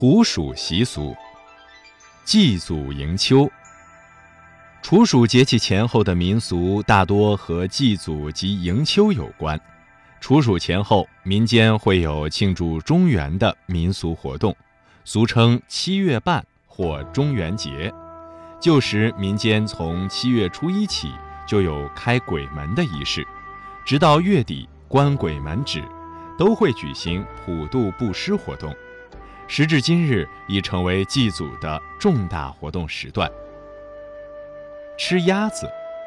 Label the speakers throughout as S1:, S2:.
S1: 古蜀习俗，祭祖迎秋。处暑节气前后的民俗大多和祭祖及迎秋有关。处暑前后，民间会有庆祝中元的民俗活动，俗称七月半或中元节。旧时民间从7月初1起就有开鬼门的仪式，直到月底关鬼门止，都会举行普渡布施活动。时至今日，已成为祭祖的重大活动时段。吃鸭子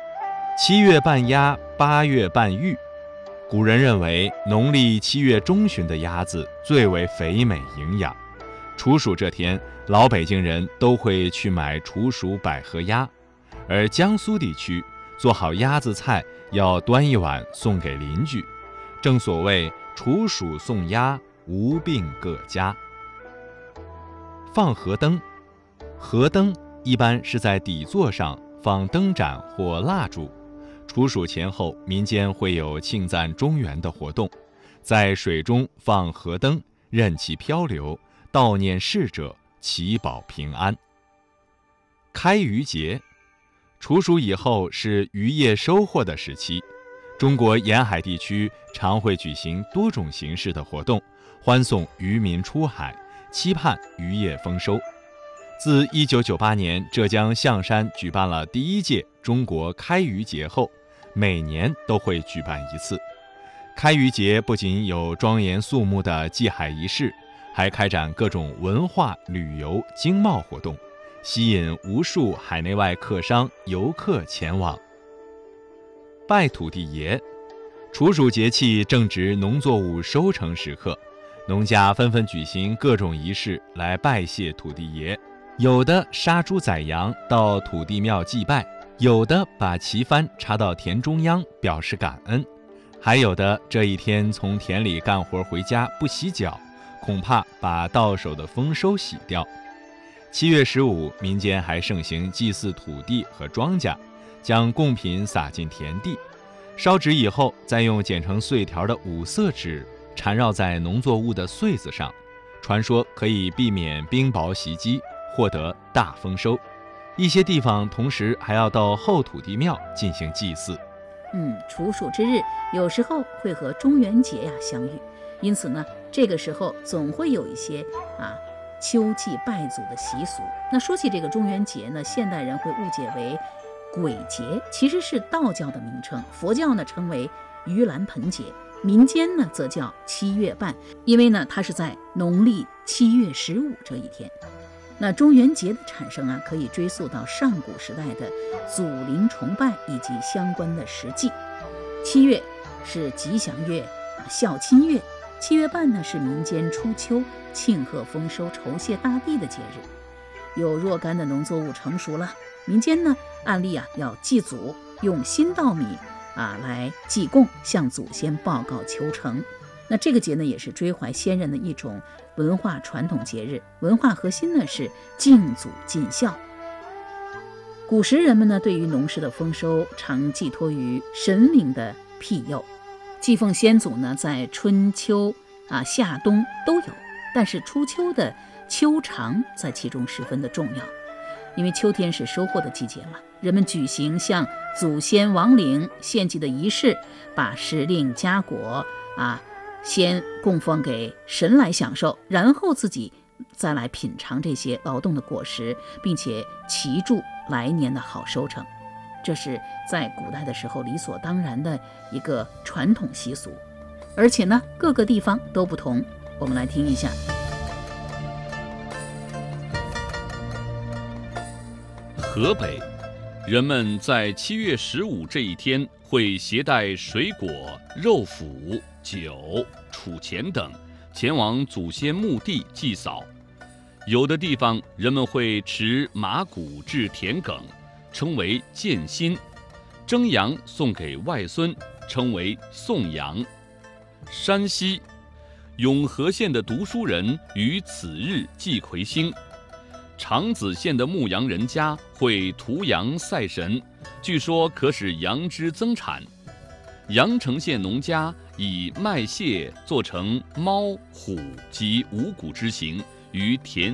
S1: ，7月半鸭，8月半玉。古人认为，农历7月中旬的鸭子最为肥美营养。处暑这天，老北京人都会去买处暑百合鸭，而江苏地区做好鸭子菜要端一碗送给邻居，正所谓处暑送鸭，无病各家。放河灯，河灯一般是在底座上放灯盏或蜡烛。处暑前后，民间会有庆赞中元的活动，在水中放河灯，任其漂流，悼念逝者，祈保平安。开渔节，处暑以后是渔业收获的时期，中国沿海地区常会举行多种形式的活动，欢送渔民出海，期盼渔业丰收。自1998年浙江象山举办了第1届中国开渔节后，每年都会举办一次。开渔节不仅有庄严肃穆的祭海仪式，还开展各种文化、旅游、经贸活动，吸引无数海内外客商、游客前往。拜土地爷，处暑节气正值农作物收成时刻，农家纷纷举行各种仪式来拜谢土地爷，有的杀猪宰羊到土地庙祭拜，有的把旗幡插到田中央表示感恩，还有的这一天从田里干活回家不洗脚，恐怕把到手的丰收洗掉。7月15，民间还盛行祭祀土地和庄稼，将贡品撒进田地，烧纸以后再用剪成碎条的五色纸缠绕在农作物的穗子上，传说可以避免冰雹袭击，获得大丰收。一些地方同时还要到后土地庙进行祭祀。
S2: 处暑之日有时候会和中元节相遇，因此呢，这个时候总会有一些秋祭拜祖的习俗。那说起这个中元节呢，现代人会误解为鬼节，其实是道教的名称，佛教呢称为盂兰盆节，民间呢则叫7月半，因为呢它是在农历7月15这一天。那中元节的产生可以追溯到上古时代的祖灵崇拜以及相关的实际。7月是吉祥月、孝亲月，7月半呢是民间初秋庆贺丰收、酬谢大地的节日。有若干的农作物成熟了，民间呢按例要祭祖，用新稻米来祭供，向祖先报告求成。那这个节呢也是追怀先人的一种文化传统节日，文化核心呢是敬祖尽孝。古时人们呢对于农事的丰收常寄托于神明的庇佑，祭奉先祖呢在春秋夏冬都有，但是初秋的秋长在其中十分的重要，因为秋天是收获的季节嘛，人们举行向祖先亡灵献祭的仪式，把时令佳果先供奉给神来享受，然后自己再来品尝这些劳动的果实，并且祈祝来年的好收成。这是在古代的时候理所当然的一个传统习俗，而且呢各个地方都不同。我们来听一下。
S3: 河北人们在7月15这一天会携带水果、肉脯、酒、储钱等前往祖先墓地祭扫。有的地方人们会持马骨制田埂，称为建新，蒸羊送给外孙，称为送羊。山西永和县的读书人于此日祭魁星，长子县的牧羊人家会屠羊赛神，据说可使羊脂增产。阳城县农家以麦屑做成猫、虎及五谷之形， 于田